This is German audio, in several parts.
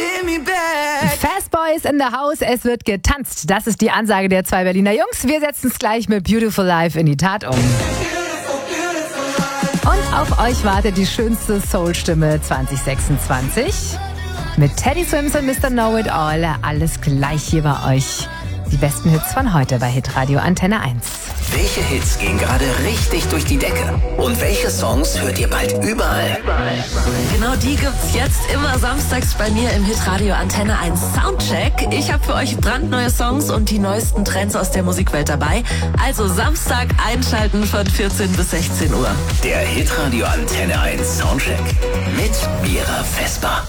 Fast Boys in the House, es wird getanzt. Das ist die Ansage der zwei Berliner Jungs. Wir setzen es gleich mit Beautiful Life in die Tat um. Und auf euch wartet die schönste Soul-Stimme 2026. Mit Teddy Swims und Mr. Know-It-All. Alles gleich hier bei euch. Die besten Hits von heute bei Hitradio Antenne 1. Welche Hits gehen gerade richtig durch die Decke? Und welche Songs hört ihr bald überall? Genau die gibt's jetzt immer samstags bei mir im Hitradio Antenne 1 Soundcheck. Ich habe für euch brandneue Songs und die neuesten Trends aus der Musikwelt dabei. Also Samstag einschalten von 14 bis 16 Uhr. Der Hitradio Antenne 1 Soundcheck mit Mira Vesper.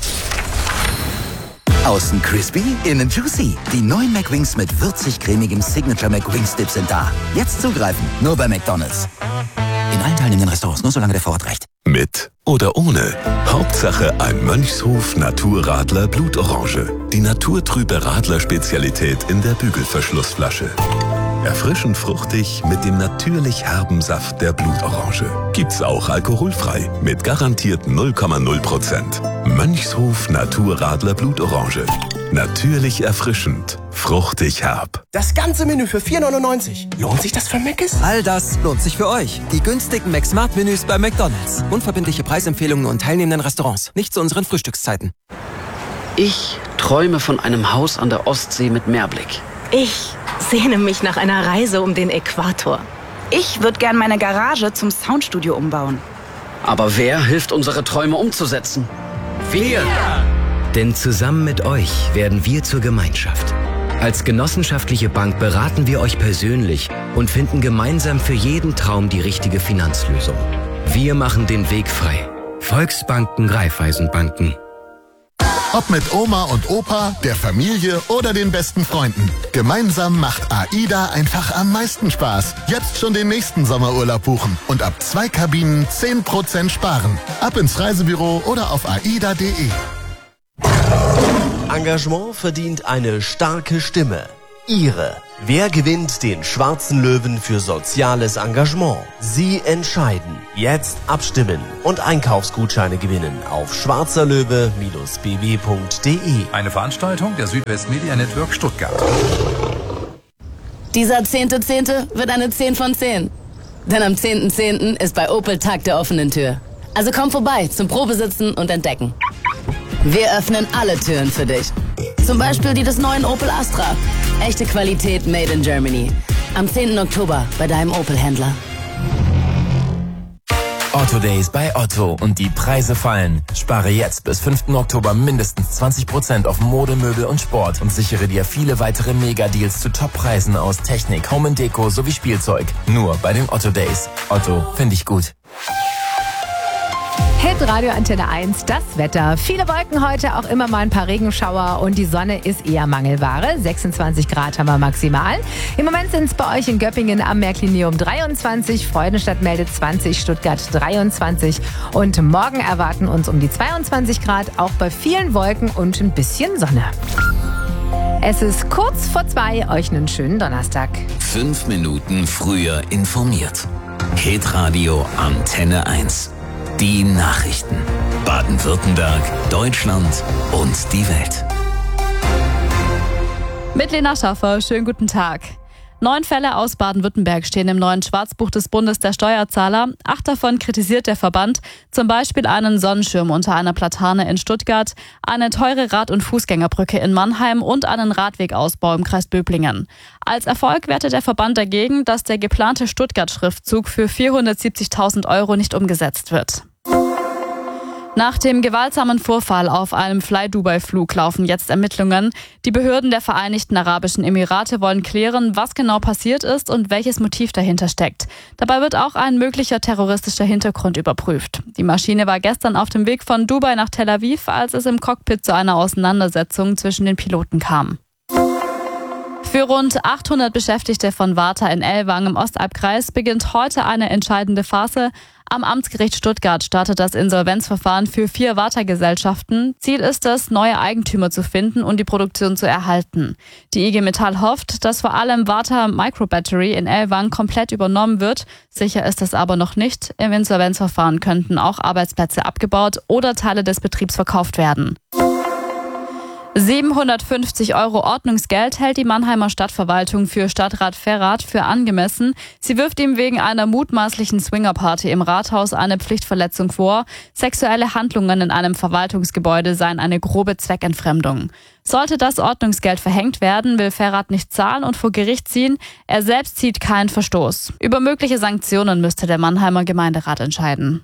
Außen crispy, innen juicy. Die neuen McWings mit würzig-cremigem Signature McWings Dip sind da. Jetzt zugreifen, nur bei McDonald's. In allen teilnehmenden Restaurants, nur solange der Vorrat reicht. Mit oder ohne. Hauptsache ein Mönchshof Naturradler Blutorange. Die naturtrübe Radler-Spezialität in der Bügelverschlussflasche. Erfrischend fruchtig mit dem natürlich herben Saft der Blutorange. Gibt's auch alkoholfrei mit garantiert 0,0%. Mönchshof Naturradler Blutorange. Natürlich erfrischend, fruchtig herb. Das ganze Menü für 4,99. Lohnt sich das für Mc's? All das lohnt sich für euch. Die günstigen McSmart-Menüs bei McDonald's. Unverbindliche Preisempfehlungen und teilnehmenden Restaurants. Nicht zu unseren Frühstückszeiten. Ich träume von einem Haus an der Ostsee mit Meerblick. Ich sehne mich nach einer Reise um den Äquator. Ich würde gern meine Garage zum Soundstudio umbauen. Aber wer hilft, unsere Träume umzusetzen? Wir! Denn zusammen mit euch werden wir zur Gemeinschaft. Als genossenschaftliche Bank beraten wir euch persönlich und finden gemeinsam für jeden Traum die richtige Finanzlösung. Wir machen den Weg frei. Volksbanken, Raiffeisenbanken. Ob mit Oma und Opa, der Familie oder den besten Freunden. Gemeinsam macht AIDA einfach am meisten Spaß. Jetzt schon den nächsten Sommerurlaub buchen und ab 2 Kabinen 10% sparen. Ab ins Reisebüro oder auf aida.de. Engagement verdient eine starke Stimme. Ihre. Wer gewinnt den Schwarzen Löwen für soziales Engagement? Sie entscheiden. Jetzt abstimmen und Einkaufsgutscheine gewinnen auf schwarzerlöwe-bw.de. Eine Veranstaltung der Südwest Media Network Stuttgart. Dieser 10.10. wird eine 10 von 10. Denn am 10.10. ist bei Opel Tag der offenen Tür. Also komm vorbei zum Probesitzen und Entdecken. Wir öffnen alle Türen für dich. Zum Beispiel die des neuen Opel Astra. Echte Qualität made in Germany. Am 10. Oktober bei deinem Opel-Händler. Otto Days bei Otto und die Preise fallen. Spare jetzt bis 5. Oktober mindestens 20% auf Mode, Möbel und Sport und sichere dir viele weitere Mega-Deals zu Top-Preisen aus Technik, Home & Deko sowie Spielzeug. Nur bei den Otto Days. Otto, finde ich gut. Hitradio Antenne 1, das Wetter. Viele Wolken heute, auch immer mal ein paar Regenschauer und die Sonne ist eher Mangelware. 26 Grad haben wir maximal. Im Moment sind es bei euch in Göppingen am Märklinium 23, Freudenstadt meldet 20, Stuttgart 23 und morgen erwarten uns um die 22 Grad, auch bei vielen Wolken und ein bisschen Sonne. Es ist kurz vor 2, euch einen schönen Donnerstag. 5 Minuten früher informiert. Hitradio Antenne 1. Die Nachrichten. Baden-Württemberg, Deutschland und die Welt. Mit Lena Schaffer, schönen guten Tag. 9 Fälle aus Baden-Württemberg stehen im neuen Schwarzbuch des Bundes der Steuerzahler. 8 davon kritisiert der Verband, zum Beispiel einen Sonnenschirm unter einer Platane in Stuttgart, eine teure Rad- und Fußgängerbrücke in Mannheim und einen Radwegausbau im Kreis Böblingen. Als Erfolg wertet der Verband dagegen, dass der geplante Stuttgart-Schriftzug für 470.000 € nicht umgesetzt wird. Nach dem gewaltsamen Vorfall auf einem Fly-Dubai-Flug laufen jetzt Ermittlungen. Die Behörden der Vereinigten Arabischen Emirate wollen klären, was genau passiert ist und welches Motiv dahinter steckt. Dabei wird auch ein möglicher terroristischer Hintergrund überprüft. Die Maschine war gestern auf dem Weg von Dubai nach Tel Aviv, als es im Cockpit zu einer Auseinandersetzung zwischen den Piloten kam. Für rund 800 Beschäftigte von Warta in Ellwangen im Ostalbkreis beginnt heute eine entscheidende Phase. Am Amtsgericht Stuttgart startet das Insolvenzverfahren für 4 Warta-Gesellschaften. Ziel ist es, neue Eigentümer zu finden und die Produktion zu erhalten. Die IG Metall hofft, dass vor allem Warta Microbattery in Ellwangen komplett übernommen wird. Sicher ist es aber noch nicht. Im Insolvenzverfahren könnten auch Arbeitsplätze abgebaut oder Teile des Betriebs verkauft werden. 750 € Ordnungsgeld hält die Mannheimer Stadtverwaltung für Stadtrat Ferrath für angemessen. Sie wirft ihm wegen einer mutmaßlichen Swingerparty im Rathaus eine Pflichtverletzung vor. Sexuelle Handlungen in einem Verwaltungsgebäude seien eine grobe Zweckentfremdung. Sollte das Ordnungsgeld verhängt werden, will Ferrath nicht zahlen und vor Gericht ziehen. Er selbst sieht keinen Verstoß. Über mögliche Sanktionen müsste der Mannheimer Gemeinderat entscheiden.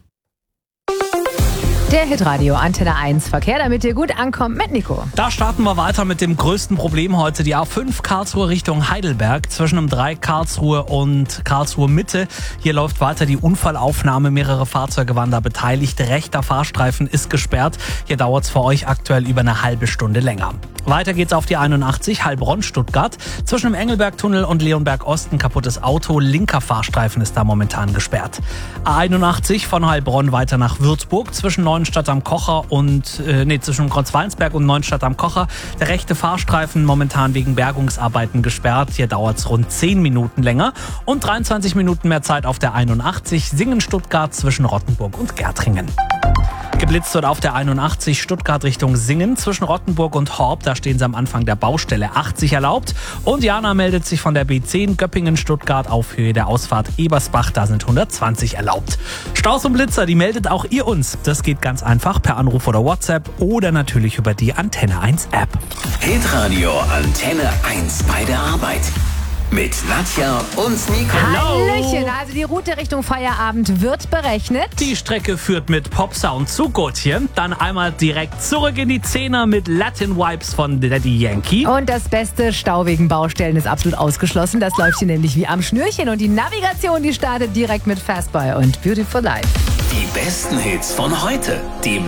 Der Hitradio Antenne 1 Verkehr, damit ihr gut ankommt mit Nico. Da starten wir weiter mit dem größten Problem heute. Die A5 Karlsruhe Richtung Heidelberg zwischen dem 3 Karlsruhe und Karlsruhe Mitte. Hier läuft weiter die Unfallaufnahme. Mehrere Fahrzeuge waren da beteiligt. Rechter Fahrstreifen ist gesperrt. Hier dauert es für euch aktuell über eine halbe Stunde länger. Weiter geht's auf die 81 Heilbronn-Stuttgart. Zwischen dem Engelberg-Tunnel und Leonberg-Osten kaputtes Auto. Linker Fahrstreifen ist da momentan gesperrt. A81 von Heilbronn weiter nach Würzburg zwischen Neuenstadt am Kocher zwischen Kreuzwalnsberg und Neuenstadt am Kocher. Der rechte Fahrstreifen momentan wegen Bergungsarbeiten gesperrt. Hier dauert es rund 10 Minuten länger. Und 23 Minuten mehr Zeit auf der 81 Singen-Stuttgart zwischen Rottenburg und Gärtringen. Geblitzt wird auf der 81 Stuttgart Richtung Singen zwischen Rottenburg und Horb. Da stehen sie am Anfang der Baustelle. 80 erlaubt. Und Jana meldet sich von der B10 Göppingen-Stuttgart auf Höhe der Ausfahrt Ebersbach. Da sind 120 erlaubt. Staus und Blitzer, die meldet auch ihr uns. Das geht ganz einfach per Anruf oder WhatsApp oder natürlich über die Antenne 1 App. Hitradio Antenne 1 bei der Arbeit. Mit Nadja und Nico. Hallöchen, also die Route Richtung Feierabend wird berechnet. Die Strecke führt mit Popsound zu Gotje. Dann einmal direkt zurück in die Zehner mit Latin Vibes von Daddy Yankee. Und das beste Stau wegen Baustellen ist absolut ausgeschlossen. Das läuft hier nämlich wie am Schnürchen. Und die Navigation, die startet direkt mit Fastboy und Beautiful Life. Die besten Hits von heute. Die